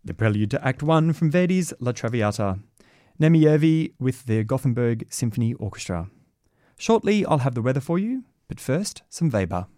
The prelude to Act 1 from Verdi's La Traviata. Nemiervi with the Gothenburg Symphony Orchestra. Shortly, I'll have the weather for you, but first, some Weber.